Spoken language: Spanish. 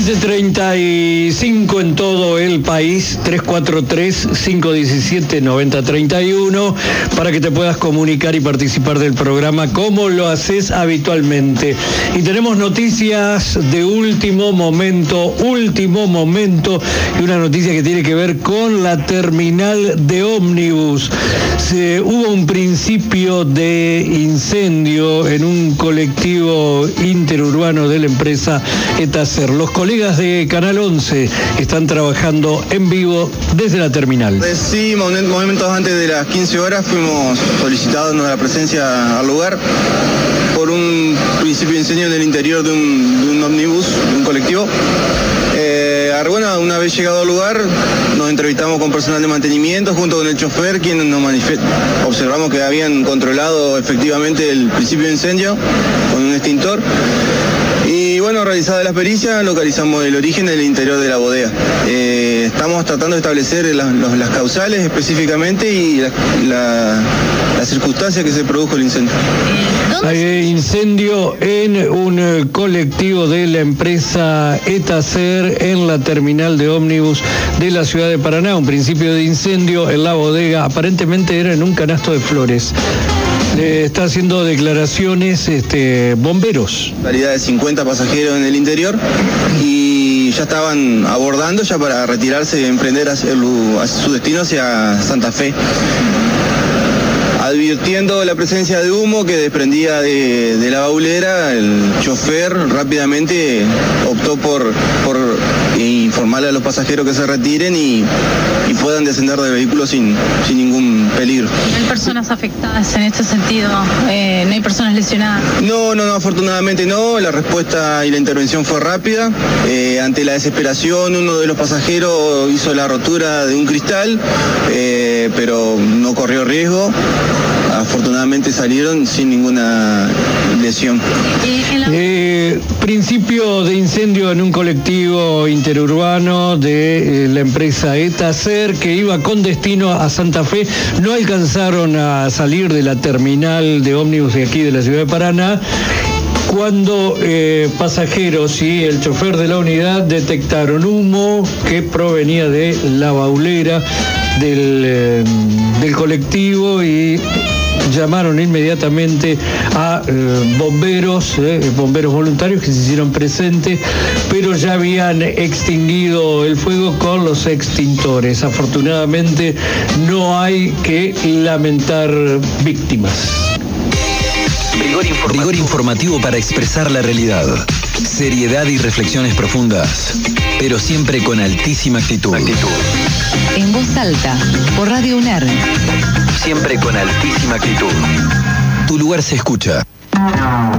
7:35 en todo el país, 343-517-9031, para que te puedas comunicar y participar del programa como lo haces habitualmente. Y tenemos noticias de último momento, y una noticia que tiene que ver con la terminal de ómnibus. Hubo un principio de incendio en un colectivo interurbano de la empresa Etaser. Los colegas de Canal 11 están trabajando en vivo desde la terminal. Sí, momentos antes de las 15 horas fuimos solicitados la presencia al lugar por un principio de incendio en el interior de un ómnibus, de un colectivo. Bueno, una vez llegado al lugar, nos entrevistamos con personal de mantenimiento junto con el chofer, quien nos observamos que habían controlado efectivamente el principio de incendio con un extintor. Y bueno, realizada la pericia, localizamos el origen del interior de la bodega. Estamos tratando de establecer las causales específicamente y la circunstancia que se produjo el incendio. Hay incendio en un colectivo de la empresa Etaser en la terminal de ómnibus de la ciudad de Paraná. Un principio de incendio en la bodega, aparentemente era en un canasto de flores. Está haciendo declaraciones bomberos. Calidad de 50 pasajeros en el interior y ya estaban abordando ya para retirarse y emprender hacia su destino, hacia Santa Fe. Advirtiendo la presencia de humo que desprendía de la baulera, el chofer rápidamente optó por informarle a los pasajeros que se retiren y puedan descender del vehículo sin ningún peligro. ¿No hay personas afectadas en este sentido? ¿No hay personas lesionadas? No, afortunadamente no. La respuesta y la intervención fue rápida. Ante la desesperación, uno de los pasajeros hizo la rotura de un cristal, pero no corrió riesgo. Afortunadamente salieron sin ninguna lesión. Principio de incendio en un colectivo interurbano de la empresa Etaser que iba con destino a Santa Fe. No alcanzaron a salir de la terminal de ómnibus de aquí de la ciudad de Paraná cuando pasajeros y el chofer de la unidad detectaron humo que provenía de la baulera del colectivo y llamaron inmediatamente a bomberos voluntarios que se hicieron presentes, pero ya habían extinguido el fuego con los extintores. Afortunadamente no hay que lamentar víctimas. Rigor informativo para expresar la realidad. Seriedad y reflexiones profundas, pero siempre con altísima actitud. En voz alta, por Radio UNER. Siempre con altísima actitud. Tu lugar se escucha.